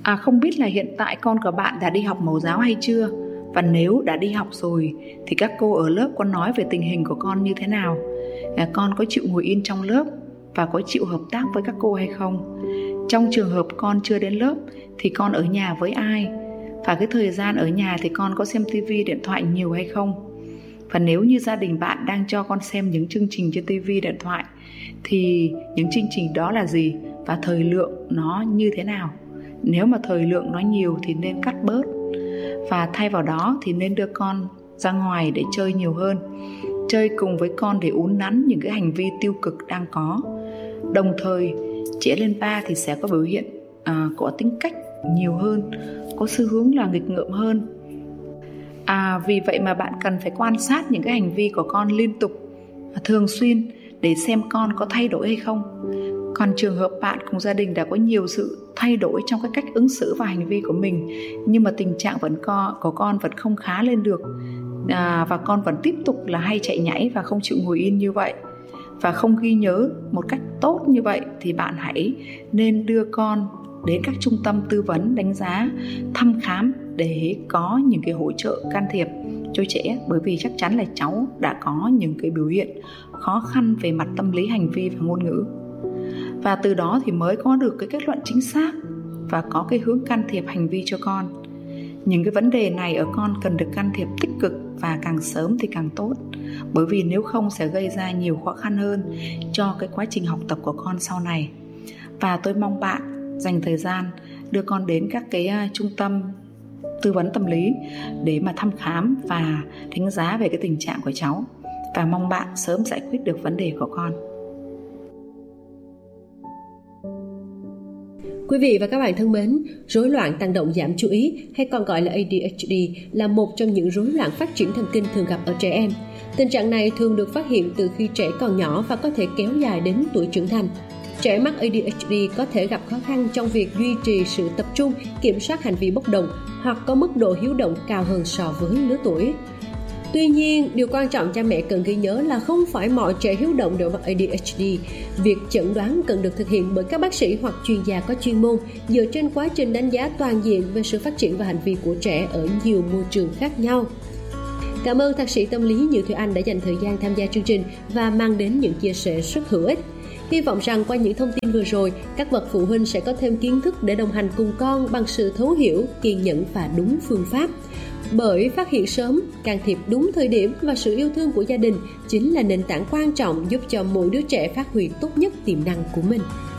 Không biết là hiện tại con của bạn đã đi học mẫu giáo hay chưa? Và nếu đã đi học rồi thì các cô ở lớp có nói về tình hình của con như thế nào? Con có chịu ngồi yên trong lớp và có chịu hợp tác với các cô hay không? Trong trường hợp con chưa đến lớp thì con ở nhà với ai? Và cái thời gian ở nhà thì con có xem tivi, điện thoại nhiều hay không? Và nếu như gia đình bạn đang cho con xem những chương trình trên tivi, điện thoại thì những chương trình đó là gì? Và thời lượng nó như thế nào? Nếu mà thời lượng nó nhiều thì nên cắt bớt, và thay vào đó thì nên đưa con ra ngoài để chơi nhiều hơn. Chơi cùng với con để uốn nắn những cái hành vi tiêu cực đang có. Đồng thời trẻ lên 3 thì sẽ có biểu hiện có tính cách nhiều hơn, có xu hướng là nghịch ngợm hơn. Vì vậy mà bạn cần phải quan sát những cái hành vi của con liên tục, thường xuyên để xem con có thay đổi hay không. Còn trường hợp bạn cùng gia đình đã có nhiều sự thay đổi trong cái cách ứng xử và hành vi của mình, nhưng mà tình trạng của con vẫn không khá lên được, và con vẫn tiếp tục là hay chạy nhảy và không chịu ngồi yên như vậy, và không ghi nhớ một cách tốt như vậy, thì bạn hãy nên đưa con đến các trung tâm tư vấn đánh giá, thăm khám để có những cái hỗ trợ can thiệp cho trẻ. Bởi vì chắc chắn là cháu đã có những cái biểu hiện khó khăn về mặt tâm lý, hành vi và ngôn ngữ. Và từ đó thì mới có được cái kết luận chính xác và có cái hướng can thiệp hành vi cho con. Những cái vấn đề này ở con cần được can thiệp tích cực và càng sớm thì càng tốt, bởi vì nếu không sẽ gây ra nhiều khó khăn hơn cho cái quá trình học tập của con sau này. Và tôi mong bạn dành thời gian đưa con đến các cái trung tâm tư vấn tâm lý để mà thăm khám và đánh giá về cái tình trạng của cháu, và mong bạn sớm giải quyết được vấn đề của con. Quý vị và các bạn thân mến, rối loạn tăng động giảm chú ý hay còn gọi là ADHD là một trong những rối loạn phát triển thần kinh thường gặp ở trẻ em. Tình trạng này thường được phát hiện từ khi trẻ còn nhỏ và có thể kéo dài đến tuổi trưởng thành. Trẻ mắc ADHD có thể gặp khó khăn trong việc duy trì sự tập trung, kiểm soát hành vi bốc đồng hoặc có mức độ hiếu động cao hơn so với lứa tuổi. Tuy nhiên, điều quan trọng cha mẹ cần ghi nhớ là không phải mọi trẻ hiếu động đều mắc ADHD. Việc chẩn đoán cần được thực hiện bởi các bác sĩ hoặc chuyên gia có chuyên môn dựa trên quá trình đánh giá toàn diện về sự phát triển và hành vi của trẻ ở nhiều môi trường khác nhau. Cảm ơn thạc sĩ tâm lý Nhự Thùy Anh đã dành thời gian tham gia chương trình và mang đến những chia sẻ rất hữu ích. Hy vọng rằng qua những thông tin vừa rồi, các bậc phụ huynh sẽ có thêm kiến thức để đồng hành cùng con bằng sự thấu hiểu, kiên nhẫn và đúng phương pháp. Bởi phát hiện sớm, can thiệp đúng thời điểm và sự yêu thương của gia đình chính là nền tảng quan trọng giúp cho mỗi đứa trẻ phát huy tốt nhất tiềm năng của mình.